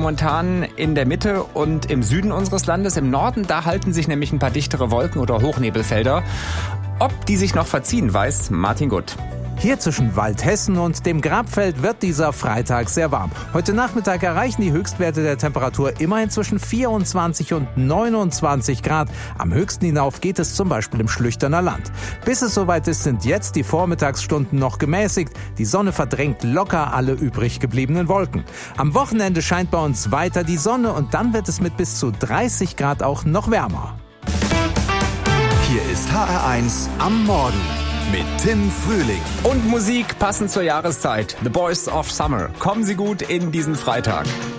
momentan in der Mitte und im Süden unseres Landes. Im Norden, da halten sich nämlich ein paar dichtere Wolken oder Hochnebelfelder. Ob die sich noch verziehen, weiß Martin Gutt. Hier zwischen Waldhessen und dem Grabfeld wird dieser Freitag sehr warm. Heute Nachmittag erreichen die Höchstwerte der Temperatur immerhin zwischen 24 und 29 Grad. Am höchsten hinauf geht es zum Beispiel im Schlüchterner Land. Bis es soweit ist, sind jetzt die Vormittagsstunden noch gemäßigt. Die Sonne verdrängt locker alle übrig gebliebenen Wolken. Am Wochenende scheint bei uns weiter die Sonne und dann wird es mit bis zu 30 Grad auch noch wärmer. Hier ist HR1 am Morgen mit Tim Frühling. Und Musik passend zur Jahreszeit. The Boys of Summer. Kommen Sie gut in diesen Freitag.